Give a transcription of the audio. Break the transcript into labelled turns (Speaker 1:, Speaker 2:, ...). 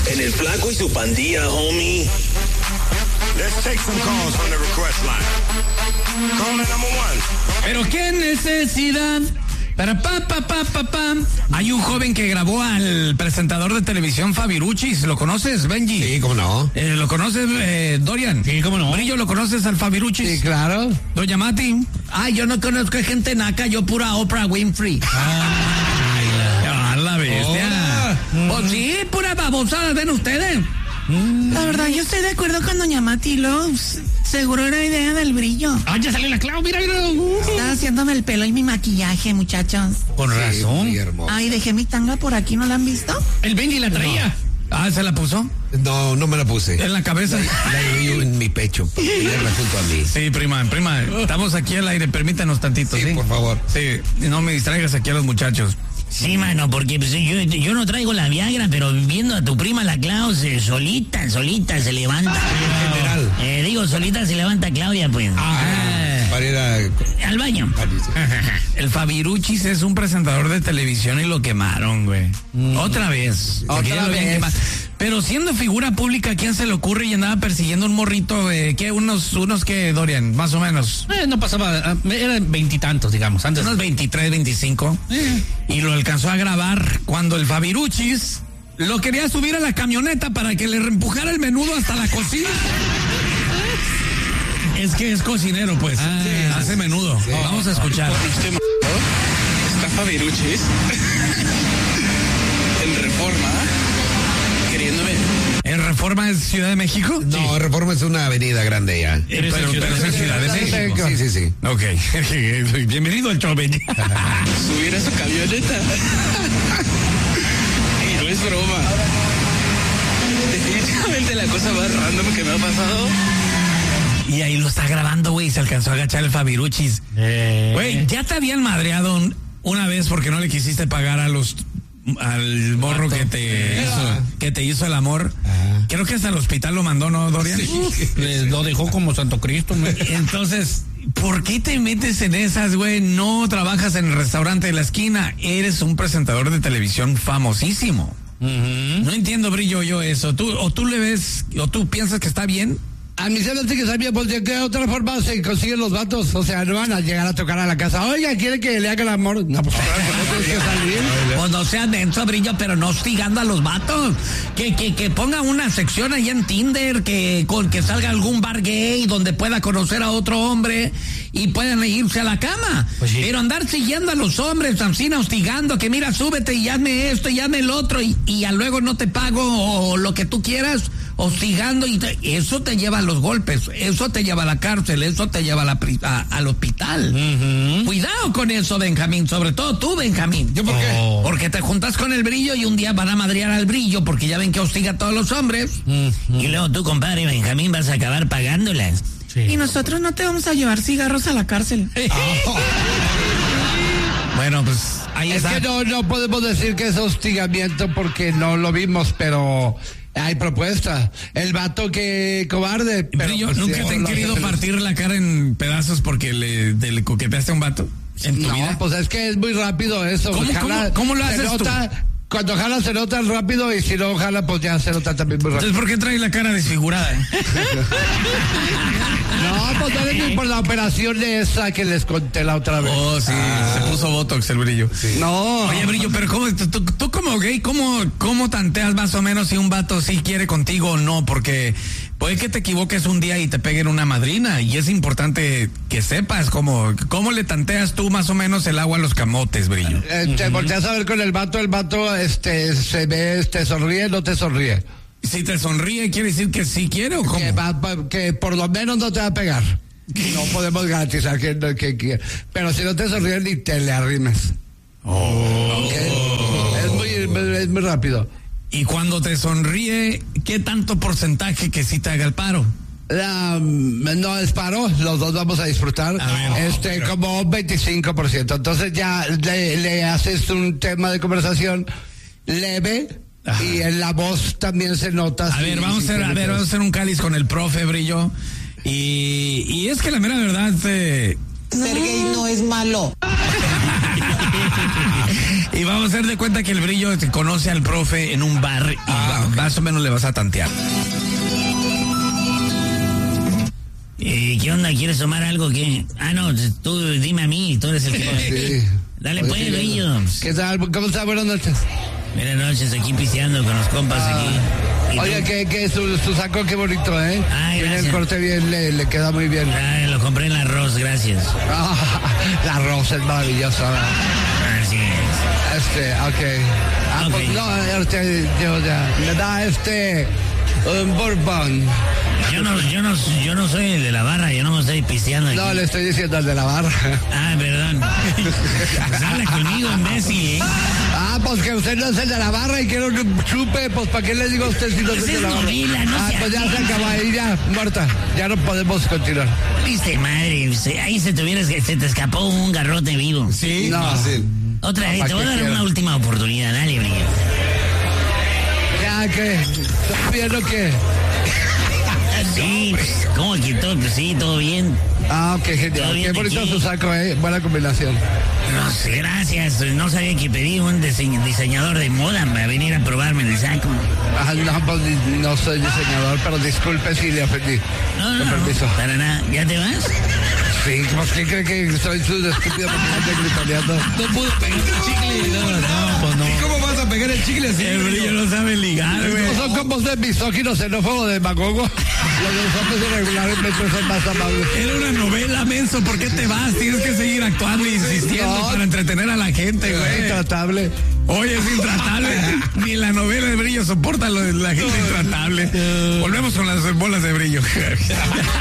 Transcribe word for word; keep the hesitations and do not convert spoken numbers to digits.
Speaker 1: En el Flaco y su pandilla, homie.
Speaker 2: Let's take some calls from the request line. Caller number one.
Speaker 3: Pero qué necesidad. Para pa, pa, pa, pa, pa. Hay un joven que grabó al presentador de televisión Fabiruchis. ¿Lo conoces, Benji?
Speaker 4: Sí, ¿cómo no?
Speaker 3: Eh, ¿Lo conoces, eh, Dorian?
Speaker 5: Sí, ¿cómo no?
Speaker 3: Brillo, ¿lo conoces al Fabiruchis?
Speaker 4: Sí, claro.
Speaker 3: Doña Mati.
Speaker 6: Ay, yo no conozco gente naca, yo pura Oprah Winfrey.
Speaker 3: Ah, la bestia.
Speaker 6: Pues sí, pura babosada, ven ustedes.
Speaker 7: La verdad, yo estoy de acuerdo con doña Mati Loves. Seguro era idea del Brillo.
Speaker 5: Ah, ya salió la Clau, mira, mira.
Speaker 7: Estaba haciéndome el pelo y mi maquillaje, muchachos.
Speaker 5: Con razón.
Speaker 4: Muy hermoso.
Speaker 7: Ay, dejé mi tanga por aquí, ¿no la han visto?
Speaker 5: El Benji la traía.
Speaker 3: Ah, ¿se la puso?
Speaker 4: No, no me la puse.
Speaker 3: En la cabeza.
Speaker 4: La llevo en mi pecho. Tenerla junto a mí.
Speaker 3: Sí, prima, prima. Estamos aquí al aire, permítanos tantito,
Speaker 4: Sí,
Speaker 3: ¿sí?
Speaker 4: por favor.
Speaker 3: Sí, no me distraigas aquí a los muchachos.
Speaker 6: Sí, mano, porque pues, yo, yo no traigo la Viagra, pero viendo a tu prima la Clau, se, solita, solita se levanta.
Speaker 4: En general.
Speaker 6: Eh, digo, solita se levanta Claudia, pues.
Speaker 4: Ah, para ir a...
Speaker 6: Al baño.
Speaker 3: El Fabiruchis es un presentador de televisión y lo quemaron, güey. Mm. Otra vez. Porque
Speaker 4: Otra
Speaker 3: ya lo habían
Speaker 4: vez.
Speaker 3: quemado. Pero siendo figura pública, ¿a quién se le ocurre y andaba persiguiendo un morrito? Eh, ¿Qué? Unos, unos que, Dorian, más o menos.
Speaker 5: Eh, no pasaba, ah, eran veintitantos, digamos, antes.
Speaker 3: Unos veintitrés, veinticinco.
Speaker 5: Eh.
Speaker 3: Y lo alcanzó a grabar cuando el Fabiruchis lo quería subir a la camioneta para que le empujara el menudo hasta la cocina. Es que es cocinero, pues.
Speaker 5: Ah,
Speaker 3: Sí, hace menudo.
Speaker 4: Sí.
Speaker 3: Vamos a escuchar.
Speaker 8: Este m***, está Fabiruchis en Reforma queriéndome.
Speaker 3: ¿En Reforma es Ciudad de México?
Speaker 4: No, Reforma es una avenida grande ya.
Speaker 3: Eh, pero, pero es en Ciudad de México.
Speaker 4: Sí, sí, sí.
Speaker 3: Ok. Bienvenido al show, Benji.
Speaker 8: Subir a su camioneta. Y no es broma. Definitivamente la cosa más random que me ha pasado.
Speaker 3: Y ahí lo está grabando, güey, y se alcanzó a agachar el Fabiruchis.
Speaker 5: Eh.
Speaker 3: Güey, ya te habían madreado un- una vez porque no le quisiste pagar a los al morro que te hizo, que te hizo el amor. Creo que hasta el hospital lo mandó, ¿no, Dorian?
Speaker 5: Les lo dejó como Santo Cristo, man.
Speaker 3: Entonces, ¿por qué te metes en esas, güey? No trabajas en el restaurante de la esquina, eres un presentador de televisión famosísimo.
Speaker 5: Uh-huh.
Speaker 3: No entiendo, Brillo, yo eso. ¿Tú, o tú le ves, o tú piensas que está bien?
Speaker 4: A mí se me hace que sabía, pues de qué otra forma se consiguen los vatos. O sea, no van a llegar a tocar a la casa. Oiga, ¿quiere que le haga el amor? No, pues claro, no tienes que salir.
Speaker 6: Pues no sean denso, Brillo, pero no hostigando a los vatos. Que, que, que ponga una sección ahí en Tinder, que, con, que salga algún bar gay donde pueda conocer a otro hombre y puedan irse a la cama.
Speaker 5: Pues sí.
Speaker 6: Pero andar siguiendo a los hombres, Tancina, hostigando, que mira, súbete y hazme esto y hazme el otro y, y a luego no te pago o lo que tú quieras, hostigando, y te- eso te lleva a los golpes, eso te lleva a la cárcel, eso te lleva a la, pri- a- al hospital.
Speaker 5: Uh-huh.
Speaker 6: Cuidado con eso, Benjamín, sobre todo tú, Benjamín.
Speaker 4: ¿Yo por qué?
Speaker 5: Oh.
Speaker 6: Porque te juntas con el Brillo y un día van a madrear al Brillo porque ya ven que hostiga a todos los hombres.
Speaker 5: Uh-huh.
Speaker 6: Y luego tú, compadre Benjamín, vas a acabar pagándolas.
Speaker 5: Sí.
Speaker 7: Y nosotros no te vamos a llevar cigarros a la cárcel.
Speaker 3: Bueno, pues ahí
Speaker 4: Es
Speaker 3: está.
Speaker 4: que no, no podemos decir que es hostigamiento porque no lo vimos, pero hay propuesta. El vato que cobarde. Pero,
Speaker 3: Brillo,
Speaker 4: pues,
Speaker 3: ¿nunca
Speaker 4: sí,
Speaker 3: te han
Speaker 4: lo
Speaker 3: querido
Speaker 4: hace-
Speaker 3: partir la cara en pedazos porque le, te le coqueteaste a un vato en tu
Speaker 4: No,
Speaker 3: vida?
Speaker 4: pues es que es muy rápido eso.
Speaker 3: ¿Cómo-
Speaker 4: Jala-
Speaker 3: cómo- cómo lo
Speaker 4: se
Speaker 3: haces tú?
Speaker 4: nota- Cuando jala se nota rápido y si no jala pues ya se nota también muy rápido.
Speaker 3: Entonces, ¿por qué traes la cara desfigurada? eh?
Speaker 4: No, pues debe ser por la operación esa que les conté la otra vez.
Speaker 3: Oh, sí, se puso Botox el Brillo.
Speaker 4: No.
Speaker 3: Oye, Brillo, pero ¿cómo, tú, tú- tú como gay, ¿cómo, ¿cómo tanteas más o menos si un vato sí quiere contigo o no? Porque puede que te equivoques un día y te peguen una madrina y es importante que sepas cómo, cómo le tanteas tú más o menos el agua a los camotes, Brillo.
Speaker 4: Eh, te volteas a ver con el vato, el vato este se ve, te sonríe, no te sonríe.
Speaker 3: Si te sonríe, ¿quiere decir que sí quiere o cómo?
Speaker 4: Que, va- va- que por lo menos no te va a pegar. No podemos garantizar que, que, que- pero si no te sonríe ni te le arrimes.
Speaker 3: Oh.
Speaker 4: ¿Ok? Es muy, es muy rápido.
Speaker 3: Y cuando te sonríe, ¿qué tanto porcentaje que sí te haga el paro?
Speaker 4: La, no es paro, los dos vamos a disfrutar.
Speaker 3: A ver.
Speaker 4: este, como un veinticinco por ciento. Entonces ya le, le haces un tema de conversación leve.
Speaker 3: Ajá.
Speaker 4: Y en la voz también se nota.
Speaker 3: A
Speaker 4: si-
Speaker 3: ver, vamos
Speaker 4: si
Speaker 3: a hacer,
Speaker 4: te
Speaker 3: a ver,
Speaker 4: metes.
Speaker 3: vamos a hacer un cáliz con el profe, Brillo. Y, y es que la mera verdad, eh,
Speaker 9: Ser gay no es malo.
Speaker 3: Y vamos a hacer de cuenta que el brillo te conoce al profe en un bar y
Speaker 4: Ah,
Speaker 3: va-
Speaker 4: ok.
Speaker 3: más o menos le vas a tantear.
Speaker 6: Eh, ¿Qué onda? ¿Quieres tomar algo? ¿Qué? Ah, no, tú dime a mí, tú eres el que...
Speaker 4: Sí.
Speaker 6: Dale
Speaker 4: Oye,
Speaker 6: pues,
Speaker 4: sí,
Speaker 6: brillo.
Speaker 4: ¿Qué tal? ¿Cómo está? Buenas noches.
Speaker 6: Buenas noches, aquí pisteando con los compas aquí. ¿Y tú?
Speaker 4: Oye, que, que su, su saco, qué bonito, ¿eh?
Speaker 6: Ay,
Speaker 4: Tiene el
Speaker 6: gracias.
Speaker 4: corte bien, le, le queda muy bien.
Speaker 6: Ah, lo compré en la Ross, gracias.
Speaker 4: Ah, la rosa es maravillosa. ¿verdad?
Speaker 6: Así es.
Speaker 4: Este, ok. Ah,
Speaker 6: Ok.
Speaker 4: pues no, este, yo ya. Me da este, un bourbon.
Speaker 6: Yo no, yo no, yo no soy el de la barra, yo no me estoy pisteando aquí.
Speaker 4: No, le estoy diciendo al de la barra.
Speaker 6: Ah, perdón. Pues habla conmigo, imbécil, ¿eh?
Speaker 4: Ah, pues que usted no es el de la barra y quiero un chupe, pues ¿para qué le digo a usted si no es
Speaker 6: Esa
Speaker 4: el de
Speaker 6: es
Speaker 4: la barra?
Speaker 6: novela, no
Speaker 4: Ah,
Speaker 6: se
Speaker 4: pues ya se
Speaker 6: aplica.
Speaker 4: acabó ahí, ya, muerta. Ya no podemos continuar.
Speaker 6: Viste, madre, se- ahí se, tuviera, se te escapó un garrote vivo.
Speaker 3: Sí,
Speaker 4: No.
Speaker 6: Otra vez,
Speaker 4: ¿pa'
Speaker 6: te voy a
Speaker 4: qué
Speaker 6: dar
Speaker 4: quiero?
Speaker 6: una última oportunidad, dale, brillo.
Speaker 4: Ya que, ¿está bien o qué?
Speaker 6: Sí, pues, ¿cómo que todo? Pues sí, todo bien.
Speaker 4: Ah, ok,
Speaker 6: Todo
Speaker 4: genial.
Speaker 6: bien
Speaker 4: Qué bonito
Speaker 6: aquí.
Speaker 4: su saco, eh. Buena combinación.
Speaker 6: No sé, gracias. No sabía que pedí un dise- diseñador de moda para venir a probarme el saco.
Speaker 4: Ah, no, pues no soy diseñador, pero disculpe si le ofendí.
Speaker 6: No, no,
Speaker 4: Con
Speaker 6: no,
Speaker 4: permiso.
Speaker 6: para nada. ¿Ya te vas?
Speaker 4: Sí, pues ¿qué cree que soy su estúpido porque me estoy gritoneando?
Speaker 5: No pudo pegar el chicle. No, no, pues no.
Speaker 3: ¿Cómo vas a pegar el chicle si el brillo no sabe ligar, güey?
Speaker 4: No son como de misógino, xenófobo, demagogo. Los de los hombres regularmente son más amables.
Speaker 3: Era una novela, menso, ¿por qué te vas? Tienes que seguir actuando e insistiendo
Speaker 4: No.
Speaker 3: para entretener a la gente, güey.
Speaker 4: Intratable.
Speaker 3: Oye, es intratable. Ni la novela de brillo soporta lo de la gente intratable. Volvemos con las bolas de brillo.